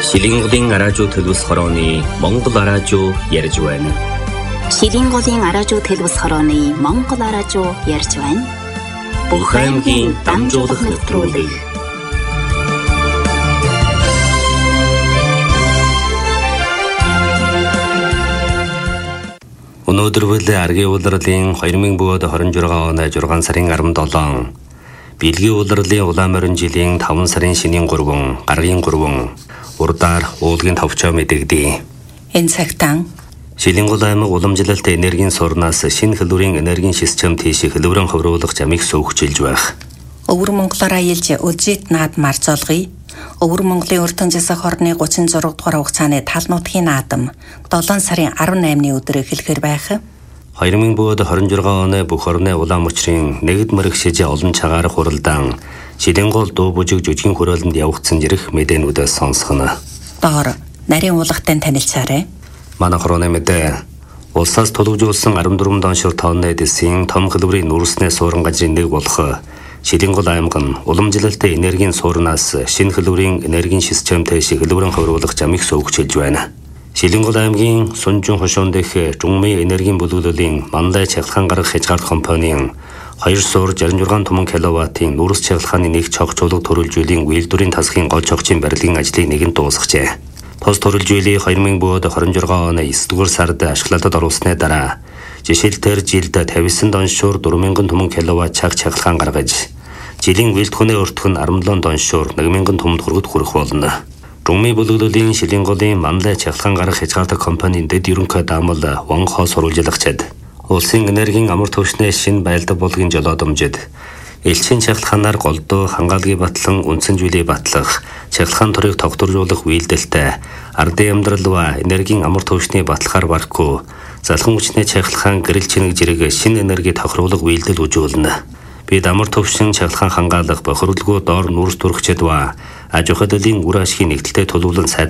Шилинголын араажуу төлөвс хорооны Монгол араажуу ярьж байна. Шилинголын араажуу төлөвс хорооны Монгол араажуу ярьж байна. Бүх аймгийн дамжуулах нэвтрүүлэг. Өнөөдөр аргийн улирлын 2026 оны 6 сарын 17 Билгийн улирлын улаан морин жилийн 5 сарын шинийн 3, гаргийн 3, урдаар уулгийн товчоо мэдэгдэе. Энэ цагтаа Шилингол аймаг уламжлалт энергийн сурнаас шинэ хэлбэрийн энергийн систем тийш хэлбэрэн хөврүүлэх замыг сүйхжилж байх. Өвөр Монголоор аялж Улжит наад марцолгоё. Өвөр Монголын өртөн засаг хорны 36 дугаар хугацааны тал нутгийн наадам 7 сарын 18-ны өдөр эхлэхээр байх. 2026 оны бүх орны улаан мөчрийн нэгд мэрэгшиж олон цагаар хуралдаан Шилингол дуу бүжиг жүжигний хөрөөлөнд явагдсан зэрэг мэдээнүүдээс сонсгоно. Доор нарийн уулгатай танилцаарай. Манай хорооны мэдээ улсаас төлөвжүүлсэн 14 доншир тонны эдисийн том хэлбэрийн нүрснээ суурин газрын нэг болох Шилингол аймаг нь уламжлалт энергийн суурнаас шинэ хэлбэрийн энергийн системтэй хэлбэрэн хөврүүлэх замыг сүйхжилж байна. Шилингол аймгийн Сунжин хошуунд дэх Жумын энергийн бүлэглэлийн Мандай чахалгаан гаргах хязгаар компанийн 2 суур 66 томон киловаттын нүрс чахалгааны нэг цогцолог төрөлжүүллийн үйлдвэрийн тасгийн гол цогцын барилгын ажлыг нэгэн дуусгажээ. Тус төрөлжүүлийг 2026 оны 9-р сард ашиглалтад оруулсны дараа жишээлбэл жилд 59 доншуур 4000 томон киловатт чахалгаан гаргаж жилийн үйлдвэрийн өртөх нь 17 доншуур 1000 томонд хүрэх болно. Жумын бүлэглэлийн Шилинголын Мандай чахалгаан гаргах хязгаартай компанийн дэд ерөнхий даамал Ван Хо сурвалжлагчид улсын энергийн амар түвшний шинэ байлдаг болгын жолоодомжид элчин чахалгаанаар голдуу хангаалгын батлан үндсэн зүйлийг батлах чахалгаан төрийг тогтворжуулах үйлдэлтэй ардын амьдрал ба энергийн амар түвшний батлахаар барахгүй залхан хүчний чахалгаан гэрэл чинэг зэрэг шинэ энерги тохируулах үйлдэл үзүүлнэ. Бид амар түвшин чахалгаан хангаалах бохирлгоо доор нүрс төрөгчд ба аж ахуй хөдөлгөөний үр ашигын нэгдэлтэй төлөвлөн